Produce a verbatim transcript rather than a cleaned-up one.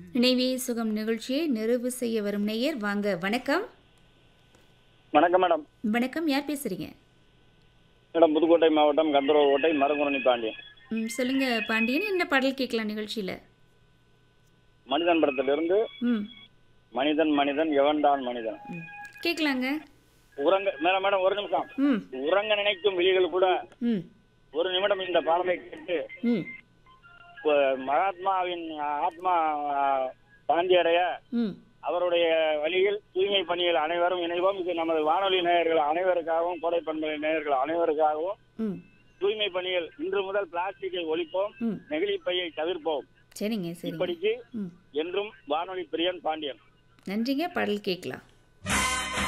நினைவே சுகம் நிகழ்ச்சியை நிறைவு செய்ய வரும் நேயர் வாங்க. வணக்கம். வணக்கம் மேடம். வணக்கம். யார் பேசுறீங்க? மேடம் புதுக்கோட்டை மாவட்டம் கந்தரவ கோட்டை மரங்குரணி பாண்டியன். ம் சொல்லுங்க பாண்டியன், என்ன பாடல் கேட்கலாம் நிகழ்ச்சியில்? மனிதன் படத்திலிருந்து ம் மனிதன் மனிதன் எவன்தான் மனிதன். ம் கேட்கலாங்க. உறங்க மேடம் மேடம் ஒரு நிமிஷம். ம் உறங்க நினைக்கும் விழிகள் கூட ம் ஒரு நிமிடம் இந்த பாடலை கேட்டு ம் இப்ப மகாத்மாவின் ஆத்மா சாந்தியடைய ம் அவருடைய வழியில் தூய்மை பணியில் அனைவரும் இணைவோம். இது நமது வானொலி நேயர்கள் அனைவருக்காகவும் கோடை பண்பலை நேயர்கள் அனைவருக்காகவும் ம் தூய்மை பணியில் இன்று முதல் பிளாஸ்டிக்கை ஒழிப்போம், ம் நெகிழி பையை தவிர்ப்போம். சரிங்க சரிங்க. இப்படிக்கு ம் என்றும் வானொலி பிரியன் பாண்டியன். நன்றிங்க. பாடல் கேட்கலாம்.